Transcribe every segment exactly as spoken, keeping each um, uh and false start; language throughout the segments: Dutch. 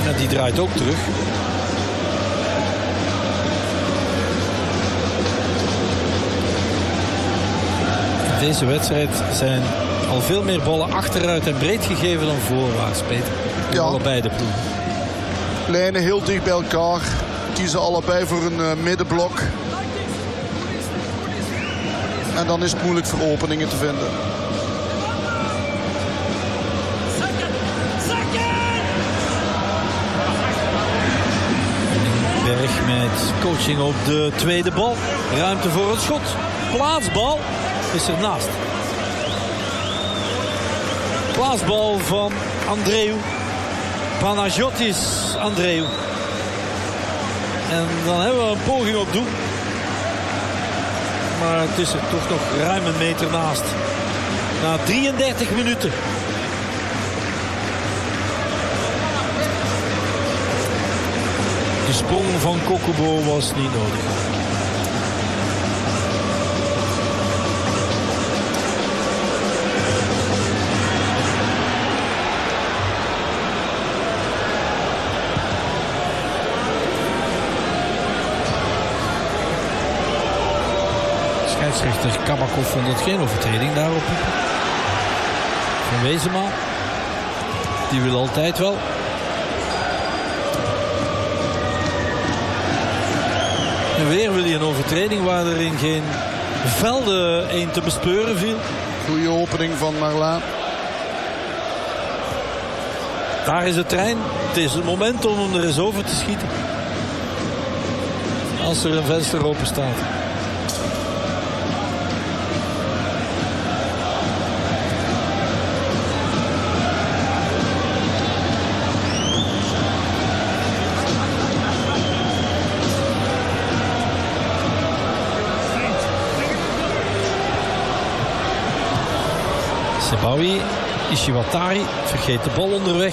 Ja, die draait ook terug. In deze wedstrijd zijn al veel meer ballen achteruit en breed gegeven dan voorwaarts, Peter. Ja. Allebei de ploegen. Lijnen heel dicht bij elkaar. Kiezen allebei voor een uh, middenblok. En dan is het moeilijk voor openingen te vinden. Berg met coaching op de tweede bal. Ruimte voor het schot. Plaatsbal is er naast. Plaatsbal van Andreu. Panagiotis Andreu. En dan hebben we een poging op doel. Maar het is er toch nog ruim een meter naast. Na drieëndertig minuten. De sprong van Kokobo was niet nodig. Scheidsrechter Kabakov vond het geen overtreding daarop. Van Wezema. Die wil altijd wel. En weer wil hij een overtreding waar er in geen velden één te bespeuren viel. Goeie opening van Marlaan. Daar is de trein. Het is het moment om hem er eens over te schieten. Als er een venster open staat. Sebawi, Ishiwatari vergeet de bal onderweg.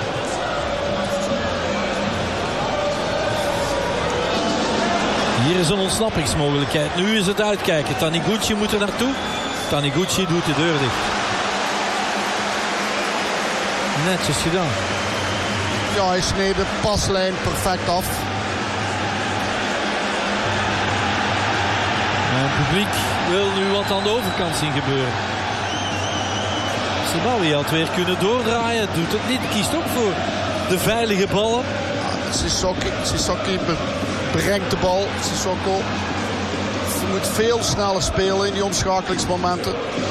Hier is een ontsnappingsmogelijkheid. Nu is het uitkijken. Taniguchi moet er naartoe. Taniguchi doet de deur dicht. Netjes gedaan. Ja, hij sneed de paslijn perfect af. En het publiek wil nu wat aan de overkant zien gebeuren. Sebawi had weer kunnen doordraaien. Doet het niet. Kiest ook voor de veilige ballen. Ja, Sissoko, Sissoko brengt de bal. Sissoko moet veel sneller spelen in die omschakelingsmomenten.